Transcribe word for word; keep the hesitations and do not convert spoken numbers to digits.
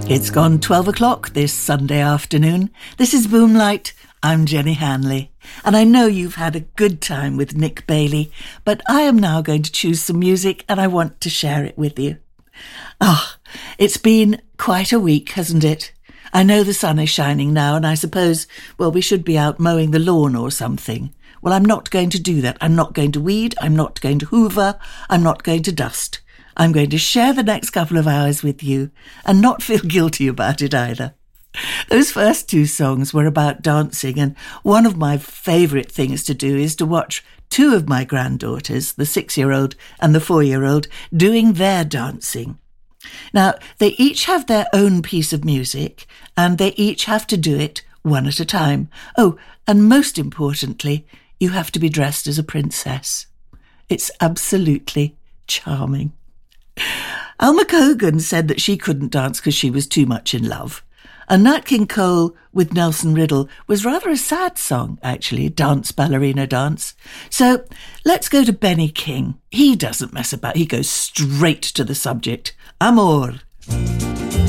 It's gone twelve o'clock this Sunday afternoon. This is Boomlight. I'm Jenny Hanley, and I know you've had a good time with Nick Bailey, but I am now going to choose some music and I want to share it with you. Ah, oh, it's been quite a week, hasn't it? I know the sun is shining now, and I suppose, well, we should be out mowing the lawn or something. Well, I'm not going to do that. I'm not going to weed. I'm not going to hoover. I'm not going to dust. I'm going to share the next couple of hours with you and not feel guilty about it either. Those first two songs were about dancing, and one of my favourite things to do is to watch two of my granddaughters, the six-year-old and the four-year-old, doing their dancing. Now, they each have their own piece of music, and they each have to do it one at a time. Oh, and most importantly, you have to be dressed as a princess. It's absolutely charming. Alma Cogan said that she couldn't dance because she was too much in love. And Nat King Cole with Nelson Riddle was rather a sad song, actually, Dance Ballerina Dance. So let's go to Benny King. He doesn't mess about. He goes straight to the subject. Amor.